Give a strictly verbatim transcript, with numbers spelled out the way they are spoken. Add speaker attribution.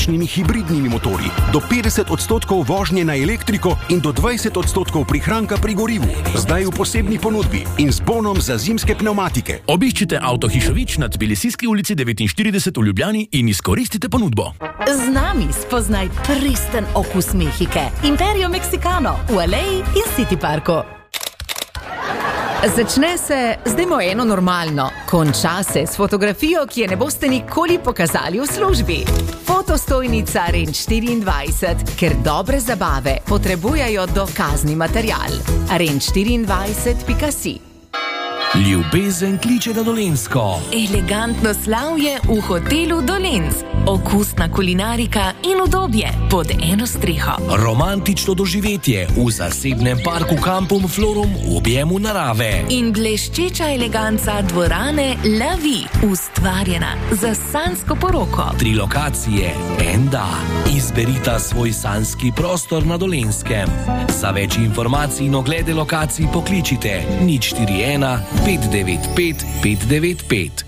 Speaker 1: električnimi hibridnimi motorji, do petdeset odstotkov vožnje na elektriko in do dvajset odstotkov prihranka pri gorivu. Zdaj v posebni ponudbi in z bonom za zimske pnevmatike.
Speaker 2: Obiščite Avto Hišovič na Tbilisijski ulici devetinštirideset v Ljubljani in izkoristite ponudbo.
Speaker 3: Z nami spoznaj pristen okus Mehike. Imperio Mexicano v Aleji in City Parku. Začne se, zdaj mo eno normalno, konča se s fotografijo, ki je ne boste nikoli pokazali v službi. Fotostojnica Range štiriindvajset, ker dobre zabave potrebujejo dokazni material. range štiriindvajset pika si.
Speaker 4: Ljubezen kliče na Dolenjsko.
Speaker 5: Elegantno slavje v hotelu Dolenc. Okusna kulinarika in udobje pod eno streho.
Speaker 4: Romantično doživetje v zasebnem parku Kampum Florum v objemu narave.
Speaker 5: In bleščeča eleganca dvorane La Vie, ustvarjena za sanjsko poroko.
Speaker 4: Tri lokacije, en da. Izberita svoj sanjski prostor na Dolenskem. Za več informacij in oglede lokacij pokličite nič štiri ena pet devet pet pet devet pet.